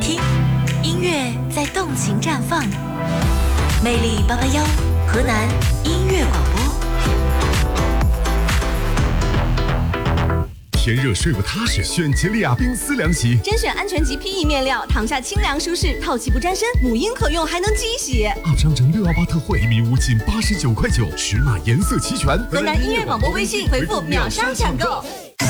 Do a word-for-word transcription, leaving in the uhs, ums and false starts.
听，音乐在动情绽放。魅力八八幺，河南音乐广播。 天热睡不踏实，选吉利亚冰丝凉席， 甄选安全级 P E 面料，躺下清凉舒适，透气不沾身，母婴可用，还能机洗。 二商城六幺八特惠，一米五仅八十九块九，尺码颜色齐全。 河南音乐广播微信回复秒杀抢购。